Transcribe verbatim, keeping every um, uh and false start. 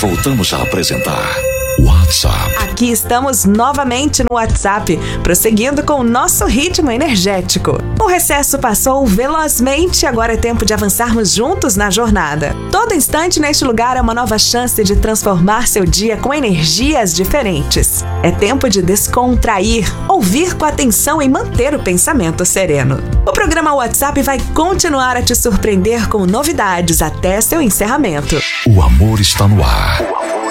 voltamos a apresentar WhatsApp. Aqui estamos novamente no WhatsApp, prosseguindo com o nosso ritmo energético. O recesso passou velozmente, agora é tempo de avançarmos juntos na jornada. Todo instante neste lugar é uma nova chance de transformar seu dia com energias diferentes. É tempo de descontrair, ouvir com atenção e manter o pensamento sereno. O programa WhatsApp vai continuar a te surpreender com novidades até seu encerramento. O amor está no ar.